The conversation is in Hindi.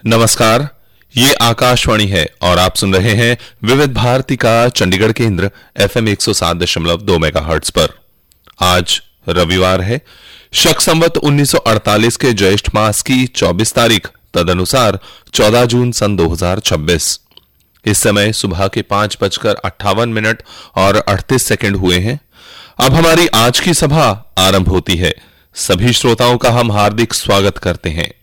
नमस्कार, ये आकाशवाणी है और आप सुन रहे हैं विविध भारती का चंडीगढ़ केंद्र FM 107.2 मेगाहर्ट्ज पर। आज रविवार है, शक संवत 1948 के ज्येष्ठ मास की 24 तारीख, तदनुसार 14 जून सन 2026। इस समय सुबह के 5:58 और 38 सेकंड हुए हैं। अब हमारी आज की सभा आरंभ होती है। सभी श्रोताओं का हम हार्दिक स्वागत करते हैं।